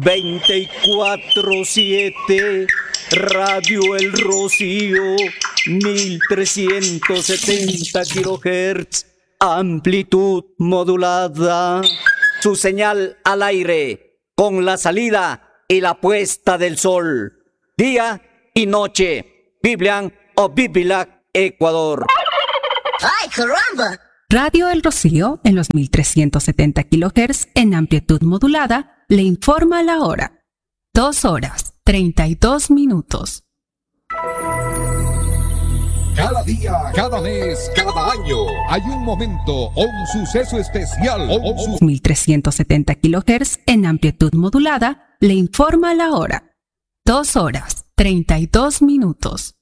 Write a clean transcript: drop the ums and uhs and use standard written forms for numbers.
24/7, Radio El Rocío, 1370 kHz, amplitud modulada. Su señal al aire, con la salida y la puesta del sol, día y noche. Biblian o Bibilac, Ecuador. ¡Ay, caramba! Radio El Rocío, en los 1370 kHz en amplitud modulada, le informa la hora. 2:32. Cada día, cada mes, cada año, hay un momento o un suceso especial. 1370 kHz en amplitud modulada, le informa la hora. 2:32.